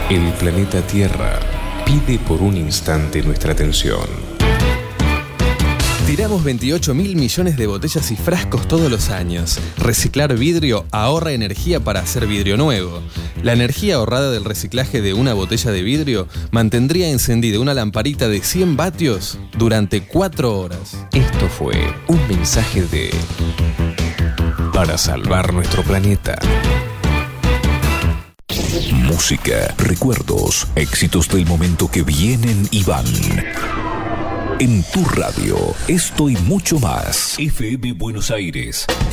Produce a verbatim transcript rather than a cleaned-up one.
El planeta Tierra pide por un instante nuestra atención. Tiramos veintiocho mil millones de botellas y frascos todos los años. Reciclar vidrio ahorra energía para hacer vidrio nuevo. La energía ahorrada del reciclaje de una botella de vidrio mantendría encendida una lamparita de cien vatios durante cuatro horas. Esto fue un mensaje de Para salvar nuestro planeta. Música, recuerdos, éxitos del momento que vienen y van. En tu radio, esto y mucho más. F M Buenos Aires.